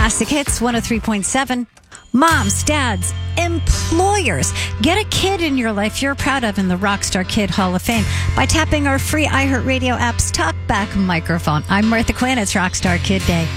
Classic Hits 103.7. Moms, dads, employers, get a kid in your life you're proud of in the Rockstar Kid Hall of Fame by tapping our free iHeartRadio app's talkback microphone. I'm Martha Quinn. It's Rockstar Kid Day.